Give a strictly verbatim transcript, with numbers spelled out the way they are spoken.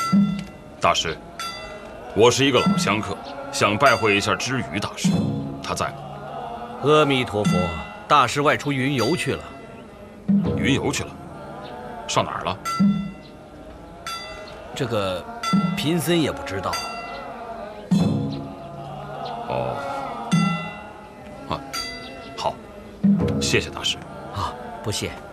大师，我是一个老香客，想拜会一下知语大师，他在吗？ 阿弥陀佛，大师外出云游去了。 云游去了？上哪儿了？ 这个贫僧也不知道。 哦，啊，好，谢谢大师。 啊，不谢。